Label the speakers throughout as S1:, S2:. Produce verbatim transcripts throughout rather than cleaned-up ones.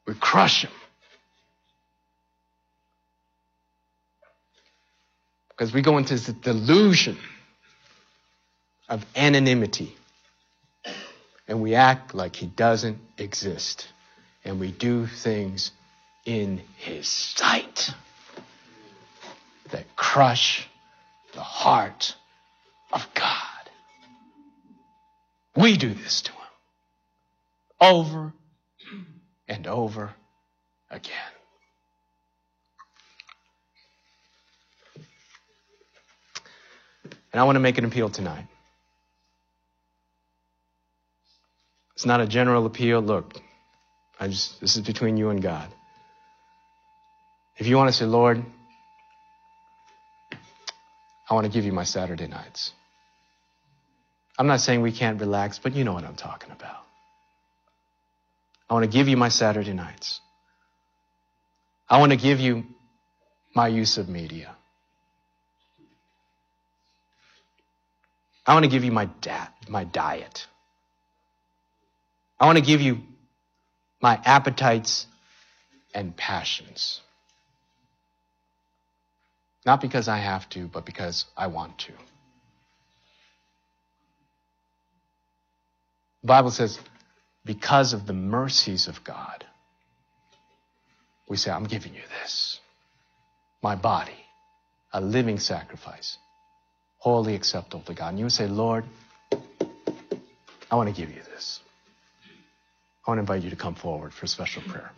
S1: We crush them. Because we go into this delusion of anonymity. And we act like he doesn't exist. And we do things in his sight that crush the heart of God. We do this to him over and over again. And I want to make an appeal tonight. It's not a general appeal. Look, I just this is between you and God. If you want to say, Lord, I want to give you my Saturday nights. I'm not saying we can't relax, but you know what I'm talking about. I want to give you my Saturday nights. I want to give you my use of media. I want to give you my da- my diet. I want to give you my appetites and passions. Not because I have to, but because I want to. The Bible says, because of the mercies of God, we say, I'm giving you this. My body, a living sacrifice, wholly acceptable to God. And you would say, Lord, I want to give you this. I want to invite you to come forward for special prayer.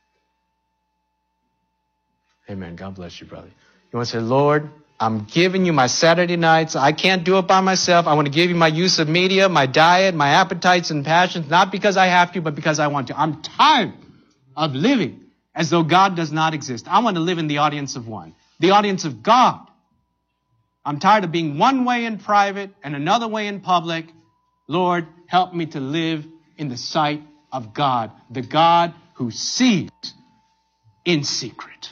S1: Amen. God bless you, brother. You want to say, Lord, I'm giving you my Saturday nights. I can't do it by myself. I want to give you my use of media, my diet, my appetites and passions, not because I have to, but because I want to. I'm tired of living as though God does not exist. I want to live in the audience of one, the audience of God. I'm tired of being one way in private and another way in public. Lord, help me to live in the sight of God, the God who sees in secret.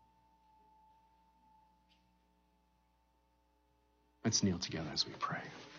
S1: Let's kneel together as we pray.